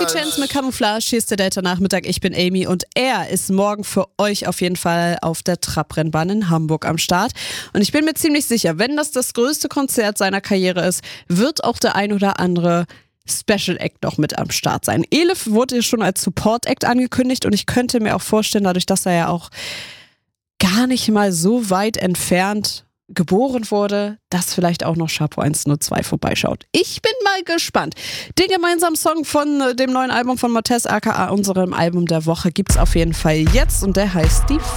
Chance mit Camouflage. Hier ist der Delta-Nachmittag. Ich bin Amy und er ist morgen für euch auf jeden Fall auf der Trabrennbahn in Hamburg am Start. Und ich bin mir ziemlich sicher, wenn das größte Konzert seiner Karriere ist, wird auch der ein oder andere Special Act noch mit am Start sein. Elif wurde schon als Support Act angekündigt und ich könnte mir auch vorstellen, dadurch, dass er ja auch gar nicht mal so weit entfernt geboren wurde, dass vielleicht auch noch Chapeau 102 vorbeischaut. Ich bin mal gespannt. Den gemeinsamen Song von dem neuen Album von Mottes aka unserem Album der Woche gibt's auf jeden Fall jetzt und der heißt Die